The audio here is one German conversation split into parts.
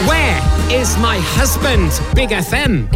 Where is my husband? Big FM.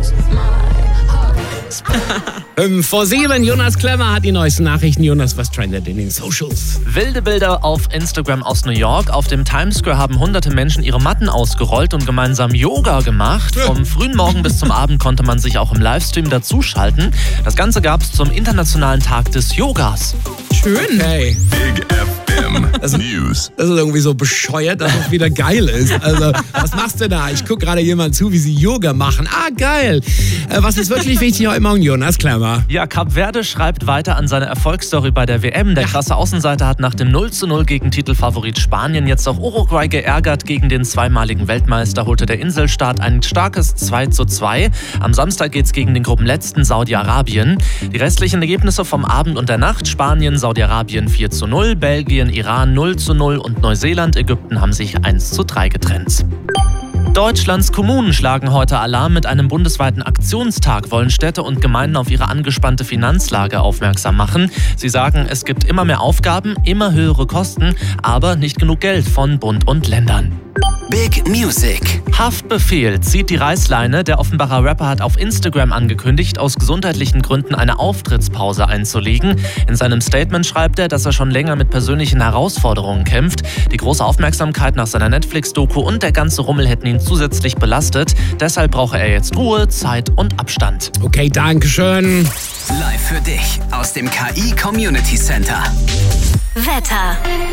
5:07, Jonas Klemmer hat die neuesten Nachrichten. Jonas, was trendet in den Socials? Wilde Bilder auf Instagram aus New York. Auf dem Times Square haben hunderte Menschen ihre Matten ausgerollt und gemeinsam Yoga gemacht. Vom frühen Morgen bis zum Abend konnte man sich auch im Livestream dazuschalten. Das Ganze gab es zum Internationalen Tag des Yogas. Schön. Hey. Big FM News. Das ist irgendwie so bescheuert, dass es wieder geil ist. Also, was machst du da? Ich gucke gerade jemand zu, wie sie Yoga machen. Ah, geil. Was ist wirklich wichtig heute Morgen, Jonas Klemmer? Ja, Kap Verde schreibt weiter an seine Erfolgsstory bei der WM. Der krasse Außenseiter hat nach dem 0:0 gegen Titelfavorit Spanien jetzt auch Uruguay geärgert. Gegen den zweimaligen Weltmeister holte der Inselstaat ein starkes 2:2. Am Samstag geht's gegen den Gruppenletzten Saudi-Arabien. Die restlichen Ergebnisse vom Abend und der Nacht: Spanien, Saudi-Arabien 4:0, Belgien, Iran 0:0 und Neuseeland, Ägypten haben sich 1:3 getrennt. Deutschlands Kommunen schlagen heute Alarm. Mit einem bundesweiten Aktionstag wollen Städte und Gemeinden auf ihre angespannte Finanzlage aufmerksam machen. Sie sagen, es gibt immer mehr Aufgaben, immer höhere Kosten, aber nicht genug Geld von Bund und Ländern. Big Music. Haftbefehl zieht die Reißleine. Der Offenbacher Rapper hat auf Instagram angekündigt, aus gesundheitlichen Gründen eine Auftrittspause einzulegen. In seinem Statement schreibt er, dass er schon länger mit persönlichen Herausforderungen kämpft. Die große Aufmerksamkeit nach seiner Netflix-Doku und der ganze Rummel hätten ihn zusätzlich belastet. Deshalb brauche er jetzt Ruhe, Zeit und Abstand. Okay, danke schön. Live für dich aus dem KI Community Center. Wetter.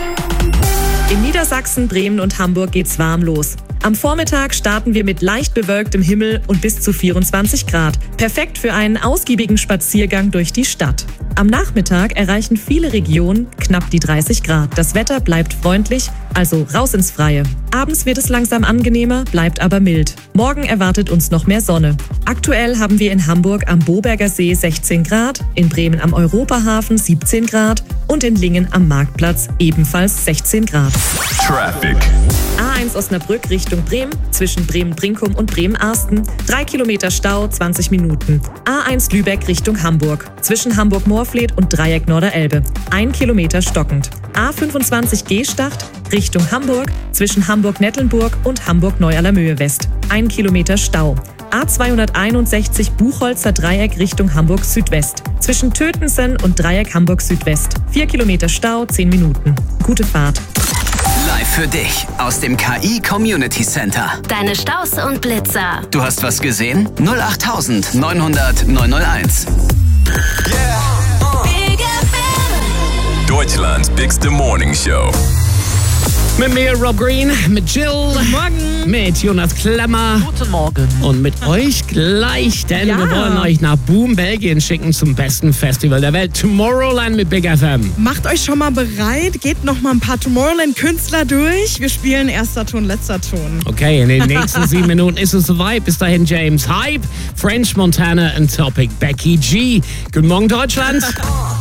In Niedersachsen, Bremen und Hamburg geht's warm los. Am Vormittag starten wir mit leicht bewölktem Himmel und bis zu 24 Grad. Perfekt für einen ausgiebigen Spaziergang durch die Stadt. Am Nachmittag erreichen viele Regionen knapp die 30 Grad. Das Wetter bleibt freundlich, also raus ins Freie. Abends wird es langsam angenehmer, bleibt aber mild. Morgen erwartet uns noch mehr Sonne. Aktuell haben wir in Hamburg am Boberger See 16 Grad, in Bremen am Europahafen 17 Grad und in Lingen am Marktplatz ebenfalls 16 Grad. Traffic. A1 Osnabrück Richtung Bremen, zwischen Bremen-Brinkum und Bremen-Arsten, 3 Kilometer Stau, 20 Minuten. A1 Lübeck Richtung Hamburg, zwischen Hamburg-Moorfleet und Dreieck Norderelbe, 1 Kilometer stockend. A25 Gstacht Richtung Hamburg, zwischen Hamburg-Nettlenburg und Hamburg-Neu-Allermöhe West, 1 Kilometer Stau. A261 Buchholzer Dreieck Richtung Hamburg Südwest, zwischen Tötensen und Dreieck Hamburg Südwest, 4 Kilometer Stau, 10 Minuten. Gute Fahrt. Live für dich aus dem KI Community Center. Deine Staus und Blitzer. Du hast was gesehen? 08900 901. Big FM. Deutschlands bigste Morning Show. Mit mir, Rob Green, mit Jill. Guten Morgen. Mit Jonas Klemmer. Guten Morgen. Und mit euch gleich, denn wir wollen euch nach Boom, Belgien schicken zum besten Festival der Welt, Tomorrowland mit Big FM. Macht euch schon mal bereit, geht noch mal ein paar Tomorrowland-Künstler durch. Wir spielen erster Ton, letzter Ton. Okay, in den nächsten 7 Minuten ist es soweit. Bis dahin James Hype, French Montana und Topic Becky G. Guten Morgen, Deutschland.